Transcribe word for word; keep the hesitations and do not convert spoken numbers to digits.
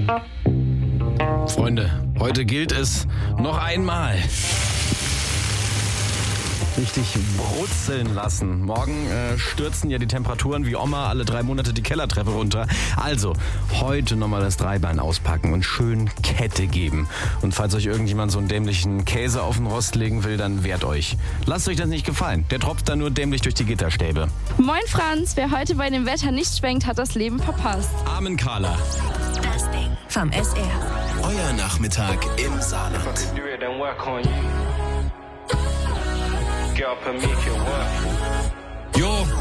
Freunde, heute gilt es noch einmal richtig brutzeln lassen. Morgen äh, stürzen ja die Temperaturen wie Oma alle drei Monate die Kellertreppe runter. Also, heute nochmal das Dreibein auspacken und schön Kette geben. Und falls euch irgendjemand so einen dämlichen Käse auf den Rost legen will, dann wehrt euch. Lasst euch das nicht gefallen. Der tropft dann nur dämlich durch die Gitterstäbe. Moin Franz, wer heute bei dem Wetter nicht schwenkt, hat das Leben verpasst. Amen, Carla. Das Ding vom S R. Euer Nachmittag im Saarland. Girl, put me if you want. Jo.